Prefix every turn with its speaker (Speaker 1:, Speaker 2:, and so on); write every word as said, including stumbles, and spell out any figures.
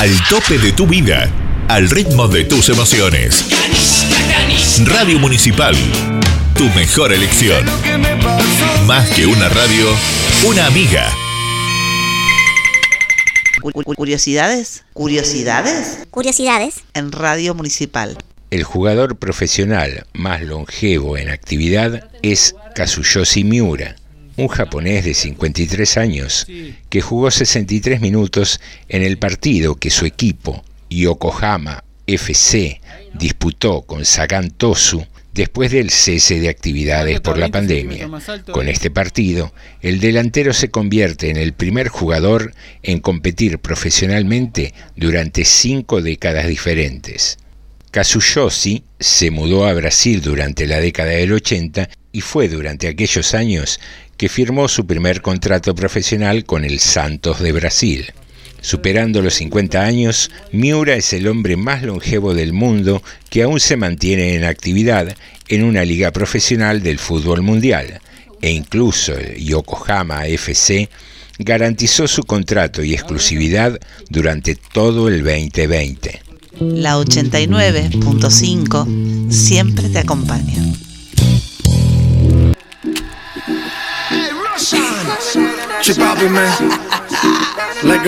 Speaker 1: Al tope de tu vida, al ritmo de tus emociones. Radio Municipal, tu mejor elección. Más que una radio, una amiga.
Speaker 2: Curiosidades, curiosidades,
Speaker 3: curiosidades
Speaker 2: en Radio Municipal.
Speaker 4: El jugador profesional más longevo en actividad es Kazuyoshi Miura, un japonés de cincuenta y tres años que jugó sesenta y tres minutos en el partido que su equipo, Yokohama F C, disputó con Sagan Tosu después del cese de actividades por la pandemia. Con este partido, el delantero se convierte en el primer jugador en competir profesionalmente durante cinco décadas diferentes. Kazuyoshi se mudó a Brasil durante la década del ochenta y fue durante aquellos años que firmó su primer contrato profesional con el Santos de Brasil. Superando los cincuenta años, Miura es el hombre más longevo del mundo que aún se mantiene en actividad en una liga profesional del fútbol mundial, e incluso el Yokohama F C garantizó su contrato y exclusividad durante todo el veinte veinte.
Speaker 2: La ochenta y nueve punto cinco siempre te acompaña. Hey,